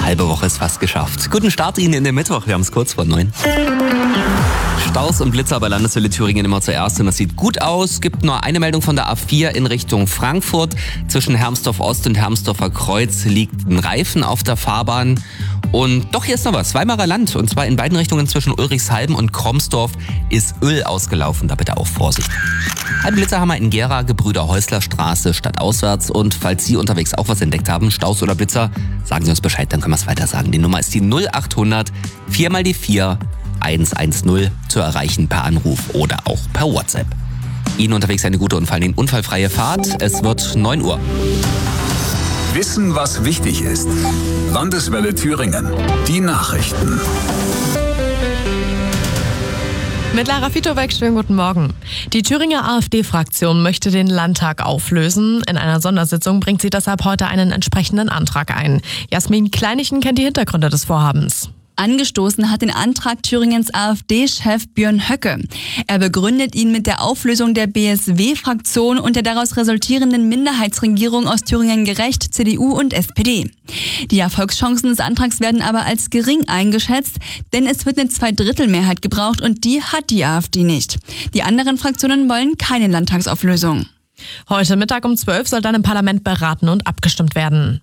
halbe Woche ist fast geschafft. Guten Start Ihnen in den Mittwoch, wir haben es kurz vor 9. Staus und Blitzer bei Landeswelle Thüringen immer zuerst und das sieht gut aus. Gibt nur eine Meldung von der A4 in Richtung Frankfurt. Zwischen Hermsdorf Ost und Hermsdorfer Kreuz liegt ein Reifen auf der Fahrbahn. Und doch, hier ist noch was. Weimarer Land, und zwar in beiden Richtungen zwischen Ulrichshalben und Kromsdorf ist Öl ausgelaufen. Da bitte auch Vorsicht. Ein Blitzerhammer in Gera, Gebrüder Häusler Straße, stadtauswärts. Und falls Sie unterwegs auch was entdeckt haben, Staus oder Blitzer, sagen Sie uns Bescheid, dann können wir es weiter sagen. Die Nummer ist die 0800 4 mal die 4 110 zu erreichen per Anruf oder auch per WhatsApp. Ihnen unterwegs eine gute und vor allem unfallfreie Fahrt. Es wird 9 Uhr. Wissen, was wichtig ist. Landeswelle Thüringen. Die Nachrichten. Mit Lara Fitowek, schönen guten Morgen. Die Thüringer AfD-Fraktion möchte den Landtag auflösen. In einer Sondersitzung bringt sie deshalb heute einen entsprechenden Antrag ein. Jasmin Kleinichen kennt die Hintergründe des Vorhabens. Angestoßen hat den Antrag Thüringens AfD-Chef Björn Höcke. Er begründet ihn mit der Auflösung der BSW-Fraktion und der daraus resultierenden Minderheitsregierung aus Thüringen Gerecht, CDU und SPD. Die Erfolgschancen des Antrags werden aber als gering eingeschätzt, denn es wird eine Zweidrittelmehrheit gebraucht und die hat die AfD nicht. Die anderen Fraktionen wollen keine Landtagsauflösung. Heute Mittag um 12 soll dann im Parlament beraten und abgestimmt werden.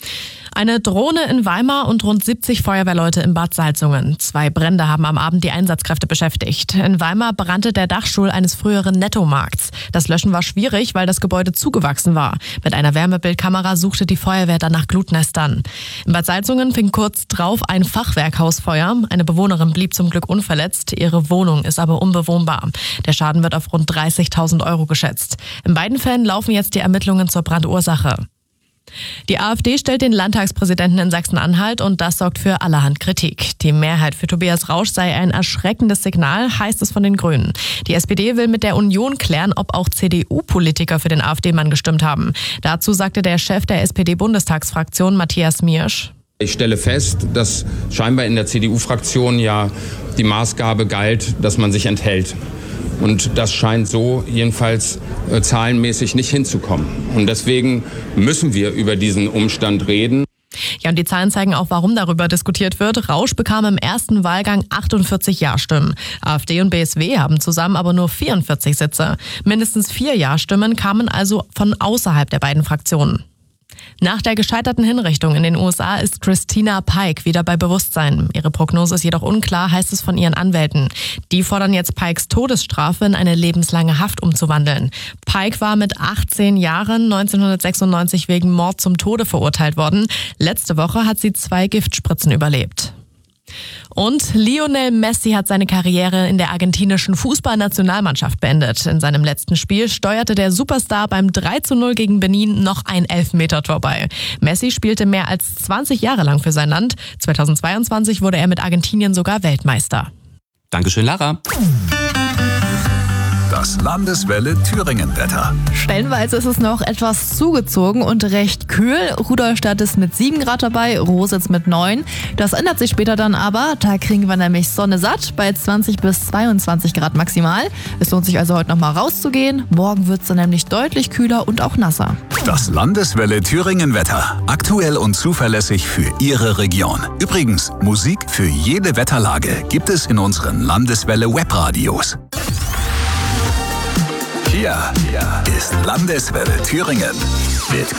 Eine Drohne in Weimar und rund 70 Feuerwehrleute in Bad Salzungen. 2 Brände haben am Abend die Einsatzkräfte beschäftigt. In Weimar brannte der Dachstuhl eines früheren Nettomarkts. Das Löschen war schwierig, weil das Gebäude zugewachsen war. Mit einer Wärmebildkamera suchte die Feuerwehr dann nach Glutnestern. In Bad Salzungen fing kurz drauf ein Fachwerkhaus Feuer. Eine Bewohnerin blieb zum Glück unverletzt. Ihre Wohnung ist aber unbewohnbar. Der Schaden wird auf rund 30.000 Euro geschätzt. In beiden Fällen laufen jetzt die Ermittlungen zur Brandursache. Die AfD stellt den Landtagspräsidenten in Sachsen-Anhalt und das sorgt für allerhand Kritik. Die Mehrheit für Tobias Rausch sei ein erschreckendes Signal, heißt es von den Grünen. Die SPD will mit der Union klären, ob auch CDU-Politiker für den AfD-Mann gestimmt haben. Dazu sagte der Chef der SPD-Bundestagsfraktion Matthias Miersch: Ich stelle fest, dass scheinbar in der CDU-Fraktion ja die Maßgabe galt, dass man sich enthält. Und das scheint so jedenfalls zahlenmäßig nicht hinzukommen. Und deswegen müssen wir über diesen Umstand reden. Ja, und die Zahlen zeigen auch, warum darüber diskutiert wird. Rausch bekam im ersten Wahlgang 48 Ja-Stimmen. AfD und BSW haben zusammen aber nur 44 Sitze. Mindestens 4 Ja-Stimmen kamen also von außerhalb der beiden Fraktionen. Nach der gescheiterten Hinrichtung in den USA ist Christina Pike wieder bei Bewusstsein. Ihre Prognose ist jedoch unklar, heißt es von ihren Anwälten. Die fordern jetzt Pikes Todesstrafe in eine lebenslange Haft umzuwandeln. Pike war mit 18 Jahren 1996 wegen Mord zum Tode verurteilt worden. Letzte Woche hat sie 2 Giftspritzen überlebt. Und Lionel Messi hat seine Karriere in der argentinischen Fußballnationalmannschaft beendet. In seinem letzten Spiel steuerte der Superstar beim 3:0 gegen Benin noch ein Elfmetertor bei. Messi spielte mehr als 20 Jahre lang für sein Land. 2022 wurde er mit Argentinien sogar Weltmeister. Dankeschön, Lara. Das Landeswelle Thüringen-Wetter. Stellenweise ist es noch etwas zugezogen und recht kühl. Rudolstadt ist mit 7 Grad dabei, Rositz mit 9. Das ändert sich später dann aber. Da kriegen wir nämlich Sonne satt bei 20 bis 22 Grad maximal. Es lohnt sich also heute nochmal rauszugehen. Morgen wird es dann nämlich deutlich kühler und auch nasser. Das Landeswelle Thüringen-Wetter. Aktuell und zuverlässig für Ihre Region. Übrigens, Musik für jede Wetterlage gibt es in unseren Landeswelle Webradios. Hier ist Landeswelle Thüringen mit